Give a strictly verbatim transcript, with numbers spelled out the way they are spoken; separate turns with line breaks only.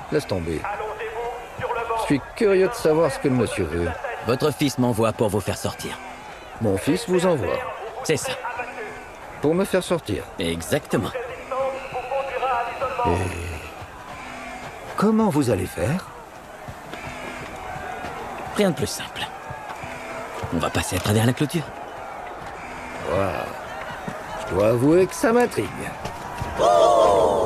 laisse tomber. Je suis curieux de savoir ce que le monsieur veut.
Votre fils m'envoie pour vous faire sortir.
Mon fils vous envoie.
C'est ça.
Pour me faire sortir.
Exactement.
Et... comment vous allez faire?
Rien de plus simple. On va passer à travers la clôture.
Waouh. Je dois avouer que ça m'intrigue.